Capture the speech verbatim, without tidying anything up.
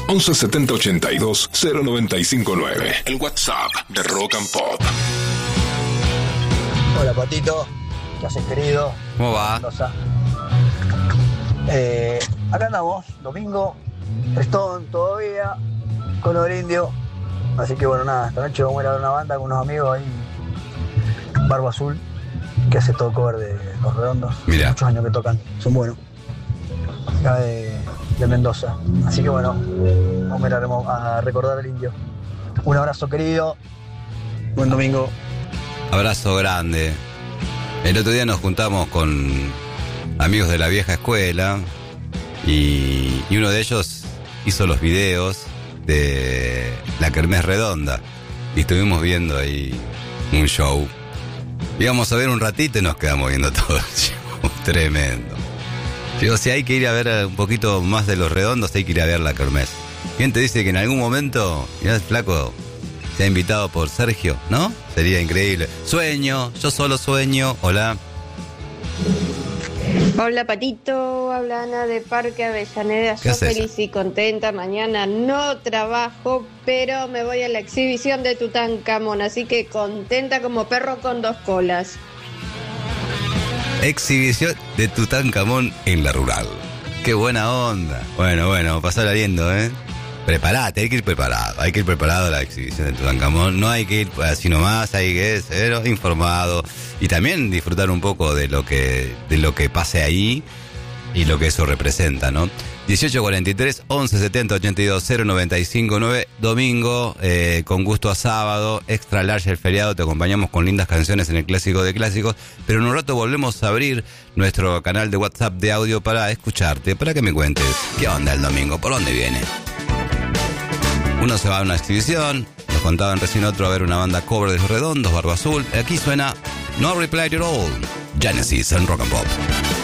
once setenta ochenta y dos cero noventa y cinco nueve. El WhatsApp de Rock and Pop. Hola, Patito. ¿Qué haces, querido? ¿Cómo va? Mendoza. Eh, acá andamos, domingo, Prestón todavía, con el indio. Así que bueno, nada, esta noche vamos a ir a ver una banda con unos amigos ahí, Barba Azul, que hace todo cover de Los Redondos. Mirá. Muchos años que tocan, son buenos. Acá de, de Mendoza. Así que bueno, vamos a, mirar, vamos a recordar al indio. Un abrazo, querido. Buen domingo. Abrazo grande. El otro día nos juntamos con amigos de la vieja escuela y, y uno de ellos hizo los videos de la Kermés Redonda y estuvimos viendo ahí un show. Íbamos a ver un ratito y nos quedamos viendo todo el show. Tremendo. Digo, si hay que ir a ver un poquito más de Los Redondos, hay que ir a ver la Kermés. ¿Quién te dice que en algún momento, mirá el flaco, se ha invitado por Sergio, ¿no? Sería increíble. Sueño, yo solo sueño. Hola. Hola, Patito, habla Ana de Parque Avellaneda. ¿Qué Yo haces? feliz y contenta. Mañana no trabajo, pero me voy a la exhibición de Tutankamón, así que contenta como perro con dos colas. Exhibición de Tutankamón en la rural. Qué buena onda. Bueno, bueno, pasarla lindo, ¿eh? Preparate, hay que ir preparado. Hay que ir preparado a la exhibición de Tutankamón. No hay que ir así nomás, hay que ser informado. Y también disfrutar un poco de lo que, de lo que pase ahí y lo que eso representa, ¿no? dieciocho cuarenta y tres, once setenta ochenta y dos cero noventa y cinco nueve. Domingo, eh, con gusto a sábado, extra large el feriado. Te acompañamos con lindas canciones en el Clásico de Clásicos. Pero en un rato volvemos a abrir nuestro canal de WhatsApp de audio para escucharte, para que me cuentes qué onda el domingo, por dónde viene. Uno se va a una exhibición, nos contaban recién otro a ver una banda cover de Los Redondos, Barba Azul. Aquí suena No Reply at All, Genesis en Rock and Pop.